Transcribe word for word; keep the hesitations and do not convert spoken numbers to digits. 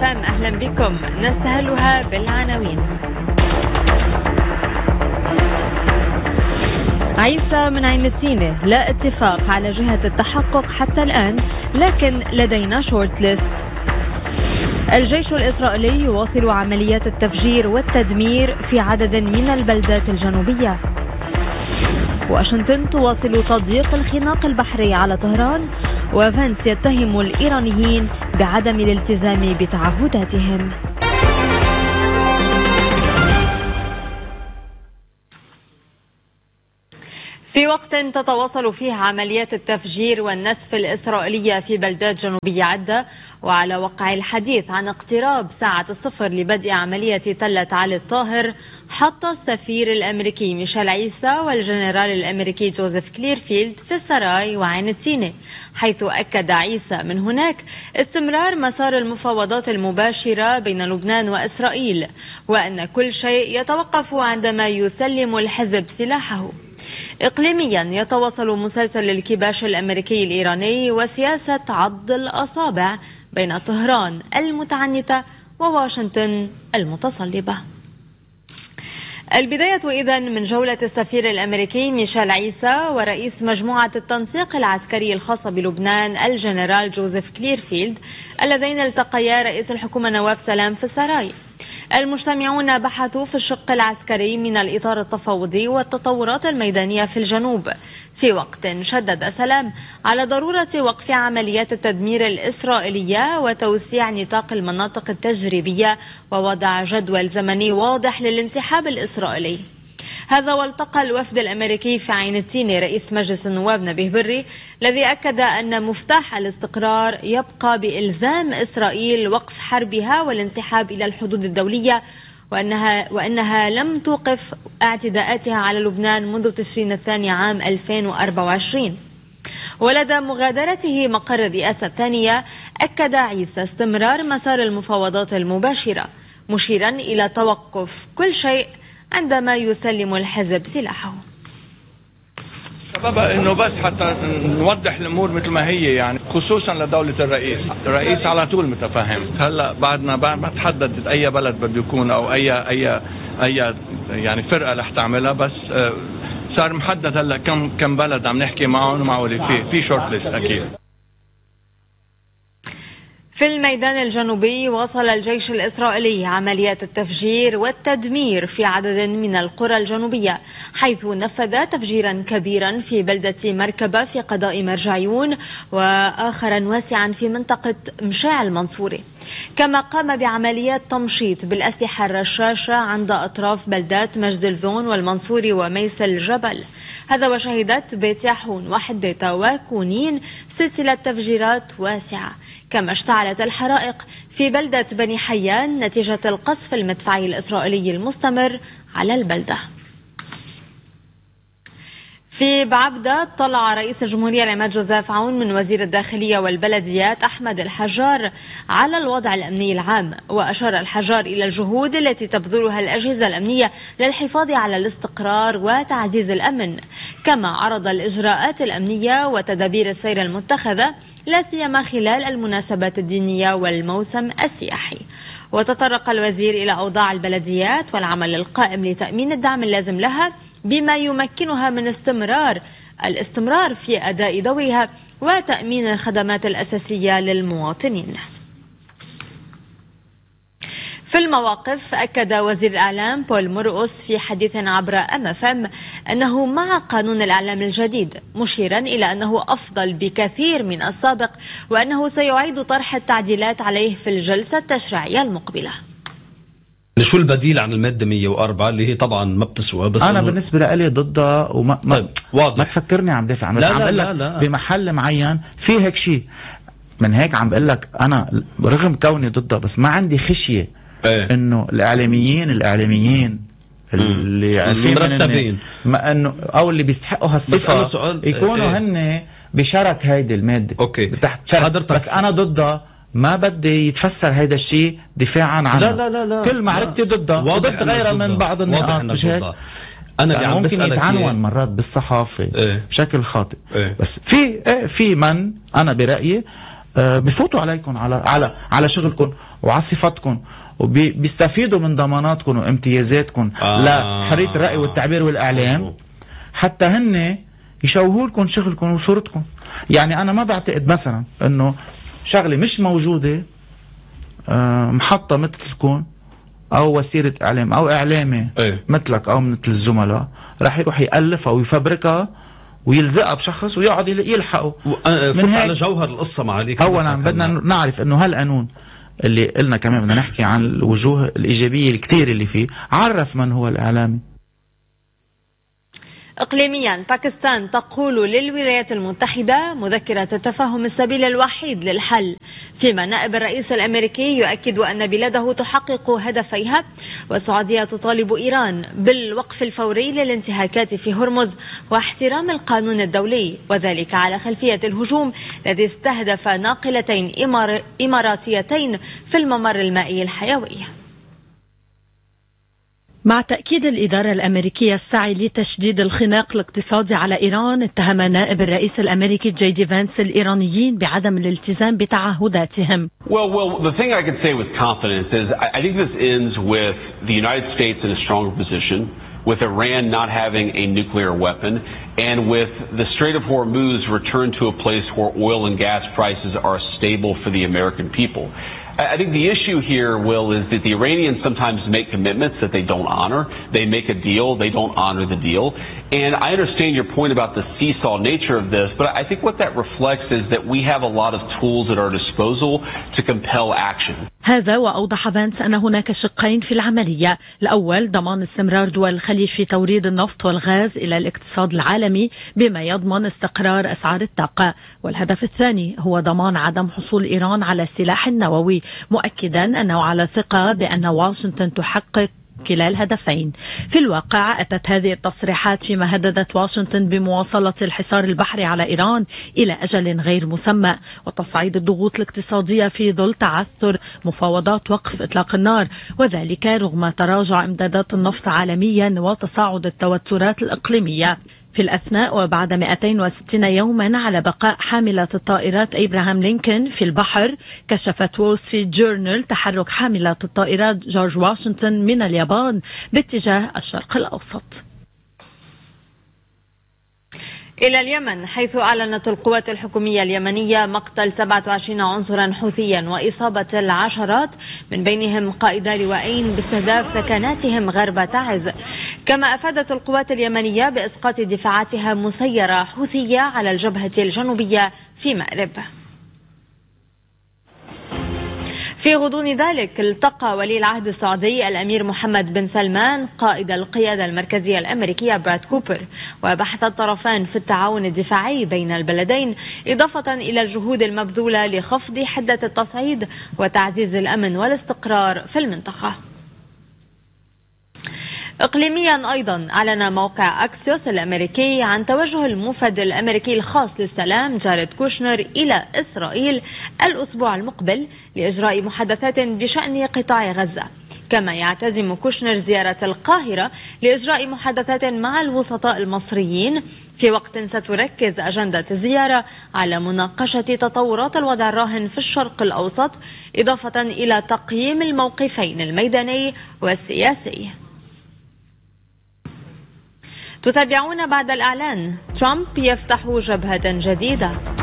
اف ام. اهلا بكم، نستهلها بالعناوين. عيسى من عين السينة: لا اتفاق على جهة التحقق حتى الآن، لكن لدينا شورت ليست. الجيش الإسرائيلي يواصل عمليات التفجير والتدمير في عدد من البلدات الجنوبية. واشنطن تواصل تضييق الخناق البحري على طهران، وفانس يتهم الإيرانيين بعدم الالتزام بتعهداتهم. في وقت تتواصل فيه عمليات التفجير والنسف الإسرائيلية في بلدات جنوبية عدة، وعلى وقع الحديث عن اقتراب ساعة الصفر لبدء عملية تلة علي الطاهر، حط السفير الأمريكي ميشيل عيسى والجنرال الأمريكي جوزيف كليرفيلد في السراي وعين السينة، حيث أكد عيسى من هناك استمرار مسار المفاوضات المباشرة بين لبنان وإسرائيل، وأن كل شيء يتوقف عندما يسلم الحزب سلاحه. إقليميا يتواصل مسلسل الكباش الأمريكي الإيراني وسياسة عض الأصابع بين طهران المتعنتة وواشنطن المتصلبة. البداية إذن من جولة السفير الأمريكي ميشيل عيسى ورئيس مجموعة التنسيق العسكري الخاصة بلبنان الجنرال جوزيف كليرفيلد، اللذين التقيا رئيس الحكومة نواف سلام في السراي. المجتمعون بحثوا في الشق العسكري من الإطار التفاوضي والتطورات الميدانية في الجنوب، في وقت شدد سلام على ضرورة وقف عمليات التدمير الإسرائيلية وتوسيع نطاق المناطق التجريبية ووضع جدول زمني واضح للانسحاب الإسرائيلي. هذا والتقى الوفد الأمريكي في عين السينة رئيس مجلس النواب نبيه بري، الذي أكد أن مفتاح الاستقرار يبقى بإلزام إسرائيل وقف حربها والانسحاب إلى الحدود الدولية، وأنها, وأنها لم توقف اعتداءاتها على لبنان منذ تشرين الثاني عام ألفين وأربعة وعشرين. ولدى مغادرته مقر الرئاسة الثانية، أكد عيسى استمرار مسار المفاوضات المباشرة، مشيرا إلى توقف كل شيء عندما يسلم الحزب سلاحه. سببها انه بس حتى نوضح الامور مثل ما هي، يعني خصوصا لدولة الرئيس. الرئيس على طول متفهم. هلا بعدنا بعد ما تحددت اي بلد بده يكون او اي اي اي يعني فرقه رح تعملها، بس صار محدد هلا كم كم بلد عم نحكي معهم ومعه في في شورت ليست اكيد. في الميدان الجنوبي واصل الجيش الإسرائيلي عمليات التفجير والتدمير في عدد من القرى الجنوبية، حيث نفذ تفجيرا كبيرا في بلدة مركبة في قضاء مرجعيون، وآخرا واسعا في منطقة مشاع المنصوري. كما قام بعمليات تمشيط بالأسلحة الرشاشة عند أطراف بلدات مجد الزون والمنصوري وميس الجبل. هذا وشهدت بيت ياحون وحديتا وكونين سلسلة تفجيرات واسعة. كما اشتعلت الحرائق في بلدة بني حيان نتيجة القصف المدفعي الإسرائيلي المستمر على البلدة. في بعبدة طلع رئيس الجمهورية العماد جوزيف عون من وزير الداخلية والبلديات أحمد الحجار على الوضع الأمني العام، وأشار الحجار إلى الجهود التي تبذلها الأجهزة الأمنية للحفاظ على الاستقرار وتعزيز الأمن. كما عرض الإجراءات الأمنية وتدابير السير المتخذة لا سيما خلال المناسبات الدينية والموسم السياحي. وتطرق الوزير إلى أوضاع البلديات والعمل القائم لتأمين الدعم اللازم لها، بما يمكنها من استمرار الاستمرار في أداء دورها وتأمين الخدمات الأساسية للمواطنين. في المواقف، أكد وزير الإعلام بول مرقص في حديث عبر أم اف ام أنه مع قانون الإعلام الجديد، مشيرا إلى أنه أفضل بكثير من السابق، وأنه سيعيد طرح التعديلات عليه في الجلسة التشريعية المقبلة. شو البديل عن المادة مية وأربعة اللي هي طبعا ما بتسوى؟ بس أنا بالنسبة لي ضدها، وما طيب واضح. ما تفكرني عم دافع عن، لا عم لا لا, لا بمحل معين في هيك شيء. من هيك عم بقول لك أنا رغم كوني ضدها، بس ما عندي خشية ايه؟ إنه الإعلاميين الإعلاميين اللي عارفين ما إنه أو اللي بيستحقوا هالصفة يكونوا ايه؟ هن بشرك هيدي المادة. أوكي. تحت شرك. بس أنا ضدها، ما بدي يتفسر هيدا الشيء دفاعا عنها. لا لا لا لا. كل معرفتي ضدها، وضد غيرها من بعض النقاط. مش هيك؟ أنا يعني ممكن يتعنون مرات بالصحافة ايه؟ بشكل خاطئ. ايه؟ بس في ايه في من أنا برأيي بفوتوا عليكم على على على شغلكم وعلى صفاتكم وبيستفيدوا من ضماناتكم وامتيازاتكم آه لحرية الرأي والتعبير والإعلام حتى هن يشوهوا لكم شغلكم وصورتكم. يعني أنا ما بعتقد مثلا إنه شغلة مش موجودة محطة مثلكم أو وسيلة إعلام أو إعلامي ايه؟ مثلك أو مثل الزملاء راح يروح يألفها ويفبركها ويلزقها بشخص ويقعد يلحقه. من على جوهر القصة معاليك. أولا بدنا نعرف إنه هالقانون اللي قلنا كمان بدنا نحكي عن الوجوه الإيجابية الكتير اللي فيه. عرف من هو الإعلامي. إقليميا باكستان تقول للولايات المتحدة مذكرة التفاهم السبيل الوحيد للحل، فيما نائب الرئيس الأمريكي يؤكد أن بلاده تحقق هدفيها، والسعودية تطالب إيران بالوقف الفوري للانتهاكات في هرمز واحترام القانون الدولي، وذلك على خلفية الهجوم الذي استهدف ناقلتين إمار... إماراتيتين في الممر المائي الحيوي. مع تأكيد الإدارة الأمريكية السعي لتشديد الخناق الاقتصادي على إيران، اتهم نائب الرئيس الأمريكي جي دي فانس الإيرانيين بعدم الالتزام بتعهداتهم. Well, well, the thing I can say with confidence is I think this ends with the United States in a stronger position, with Iran not having a nuclear weapon, and with the Strait of Hormuz returned to a place where oil and gas prices are stable for the American people. I think the issue here, Will, is that the Iranians sometimes make commitments that they don't honor. They make a deal, they don't honor the deal. And I understand your point about the seesaw nature of this, but I think what that reflects is that we have a lot of tools at our disposal to compel action. هذا وأوضح فانس أن هناك شقين في العملية. الأول ضمان استمرار دول الخليج في توريد النفط والغاز إلى الاقتصاد العالمي بما يضمن استقرار أسعار الطاقة، والهدف الثاني هو ضمان عدم حصول إيران على السلاح النووي، مؤكدا أنه على ثقة بأن واشنطن تحقق كلا الهدفين. في الواقع أتت هذه التصريحات فيما هددت واشنطن بمواصلة الحصار البحري على إيران إلى أجل غير مسمى وتصعيد الضغوط الاقتصادية في ظل تعثر مفاوضات وقف إطلاق النار، وذلك رغم تراجع إمدادات النفط عالميا وتصاعد التوترات الإقليمية. في الأثناء وبعد مئتين وستين يوما على بقاء حاملة الطائرات إبراهام لينكولن في البحر، كشفت وول ستريت جورنال تحرك حاملة الطائرات جورج واشنطن من اليابان باتجاه الشرق الأوسط. إلى اليمن، حيث أعلنت القوات الحكومية اليمنية مقتل سبعة وعشرين عنصرا حوثيا وإصابة العشرات من بينهم قائد لواءين باستهداف سكناتهم غرب تعز. كما أفادت القوات اليمنية بإسقاط دفاعاتها مسيرة حوثية على الجبهة الجنوبية في مأرب. في غضون ذلك، التقى ولي العهد السعودي الأمير محمد بن سلمان قائد القيادة المركزية الأمريكية براد كوبر، وبحث الطرفان في التعاون الدفاعي بين البلدين، إضافة إلى الجهود المبذولة لخفض حدة التصعيد وتعزيز الأمن والاستقرار في المنطقة. إقليميا أيضا أعلن موقع أكسيوس الأمريكي عن توجه الموفد الأمريكي الخاص للسلام جاريد كوشنر إلى إسرائيل الأسبوع المقبل لإجراء محادثات بشأن قطاع غزة. كما يعتزم كوشنر زيارة القاهرة لإجراء محادثات مع الوسطاء المصريين، في وقت ستركز أجندة الزيارة على مناقشة تطورات الوضع الراهن في الشرق الأوسط، إضافة إلى تقييم الموقفين الميداني والسياسي. تتابعون بعد الإعلان، ترامب يفتح جبهة جديدة.